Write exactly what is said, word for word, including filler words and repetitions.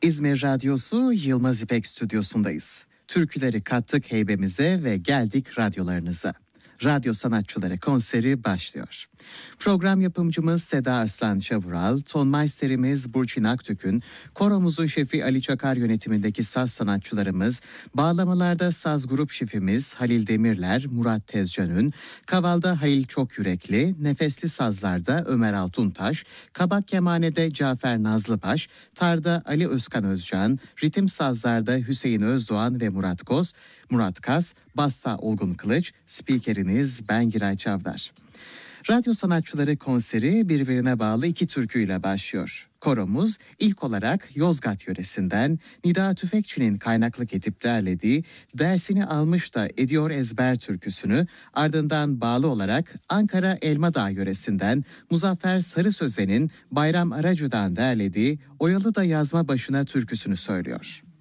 İzmir Radyosu Yılmaz İpek Stüdyosu'ndayız. Türküleri kattık heybemize ve geldik radyolarınıza. Radyo Sanatçıları konseri başlıyor. Program yapımcımız Seda Arslan Çavural, tonmeisterimiz Burçin Aktük'ün, koromuzun şefi Ali Çakar yönetimindeki saz sanatçılarımız, bağlamalarda saz grup şefimiz Halil Demirler, Murat Tezcan'ın, kavalda Halil Çokyürekli, nefesli sazlarda Ömer Altuntaş, kabak kemanede Cafer Nazlıbaş, tarda Ali Özkan Özcan, ritim sazlarda Hüseyin Özdoğan ve Murat Koz, Murat Kas, basta Olgun Kılıç, spikeriniz ben Giray Çavdar. Radyo Sanatçıları konseri birbirine bağlı iki türküyle başlıyor. Koromuz ilk olarak Yozgat yöresinden Nida Tüfekçi'nin kaynaklık edip derlediği Dersini Almış da Ediyor Ezber türküsünü, ardından bağlı olarak Ankara Elmadağ yöresinden Muzaffer Sarı Sözen'in Bayram Aracı'dan derlediği Oyalı da Yazma Başına türküsünü söylüyor.